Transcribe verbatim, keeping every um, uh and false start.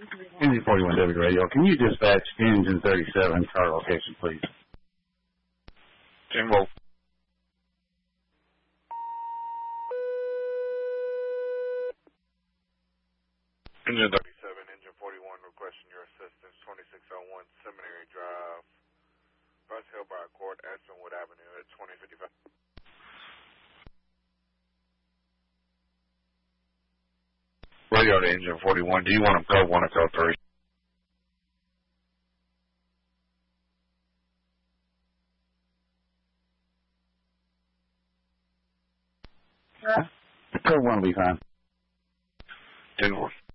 Engine forty-one W radio. Can you dispatch engine thirty-seven, car location, please? General. Engine thirty-seven, engine forty-one, requesting your assistance, twenty-six oh one Seminary Drive, Bus Hill by Court, Aspenwood Avenue at twenty fifty-five. Radio to engine forty-one, do you want to code one or code three? Code one will be fine. General.